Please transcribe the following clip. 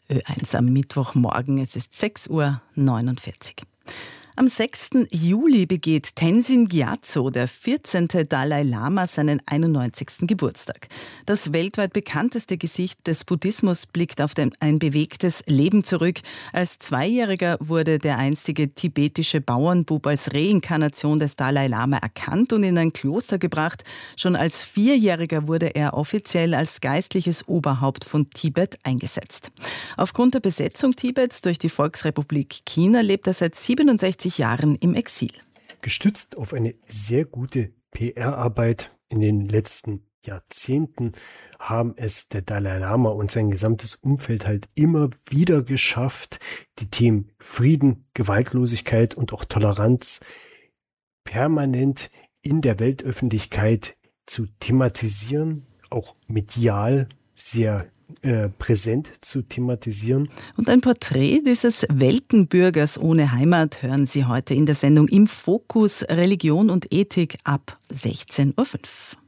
Ö1 am Mittwochmorgen. Es ist 6:49 Uhr. Am 6. Juli begeht Tenzin Gyatso, der 14. Dalai Lama, seinen 91. Geburtstag. Das weltweit bekannteste Gesicht des Buddhismus blickt auf ein bewegtes Leben zurück. Als Zweijähriger wurde der einstige tibetische Bauernbub als Reinkarnation des Dalai Lama erkannt und in ein Kloster gebracht. Schon als Vierjähriger wurde er offiziell als geistliches Oberhaupt von Tibet eingesetzt. Aufgrund der Besetzung Tibets durch die Volksrepublik China lebt er seit 67 Jahren im Exil. Gestützt auf eine sehr gute PR-Arbeit in den letzten Jahrzehnten haben es der Dalai Lama und sein gesamtes Umfeld halt immer wieder geschafft, die Themen Frieden, Gewaltlosigkeit und auch Toleranz permanent in der Weltöffentlichkeit zu thematisieren, auch medial sehr präsent zu thematisieren. Und ein Porträt dieses Weltenbürgers ohne Heimat hören Sie heute in der Sendung Im Fokus Religion und Ethik ab 16:05 Uhr.